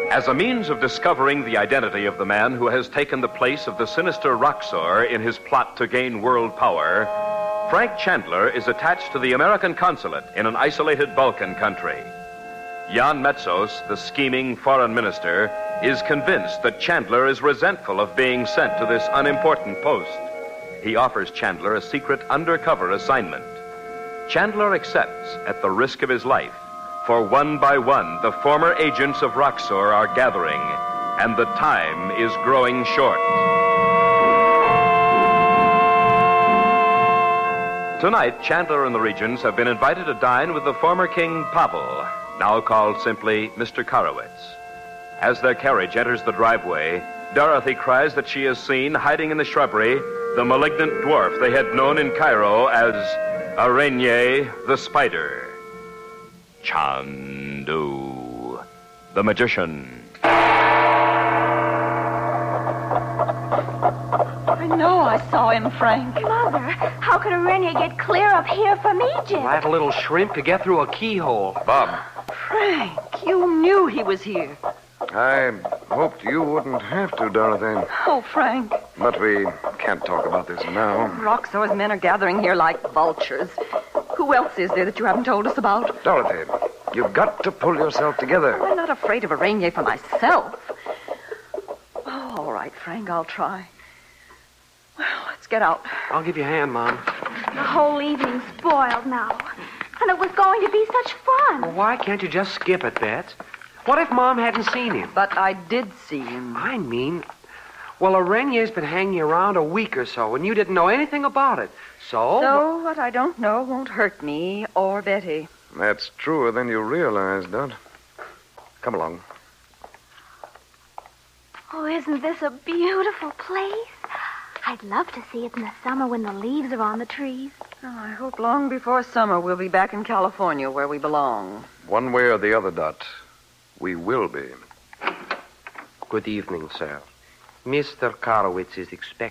As a means of discovering the identity of the man who has taken the place of the sinister Roxor in his plot to gain world power, Frank Chandler is attached to the American consulate in an isolated Balkan country. Jan Metzos, the scheming foreign minister, is convinced that Chandler is resentful of being sent to this unimportant post. He offers Chandler a secret undercover assignment. Chandler accepts at the risk of his life, for one by one, the former agents of Roxor are gathering, and the time is growing short. Tonight, Chandler and the Regents have been invited to dine with the former King Pavel, now called simply Mr. Karowitz. As their carriage enters the driveway, Dorothy cries that she has seen, hiding in the shrubbery, the malignant dwarf they had known in Cairo as Araignée the Spider. Chandu, the magician. I know I saw him, Frank. Mother, how could Araignée get clear up here from Egypt? That little shrimp could get through a keyhole. Bob. Frank, you knew he was here. I hoped you wouldn't have to, Dorothy. Oh, Frank. But we can't talk about this now. Roxor's men are gathering here like vultures. Who else is there that you haven't told us about? Dorothy, you've got to pull yourself together. I'm not afraid of Araignée for myself. Oh, all right, Frank, I'll try. Well, let's get out. I'll give you a hand, Mom. The whole evening's spoiled now. And it was going to be such fun. Well, why can't you just skip it, Bets? What if Mom hadn't seen him? But I did see him. Well, Araignée's been hanging around a week or so, and you didn't know anything about it. So what I don't know won't hurt me or Betty. That's truer than you realize, Dot. Come along. Oh, isn't this a beautiful place? I'd love to see it in the summer when the leaves are on the trees. Oh, I hope long before summer we'll be back in California where we belong. One way or the other, Dot, we will be. Good evening, sir. Mr. Karowitz is expecting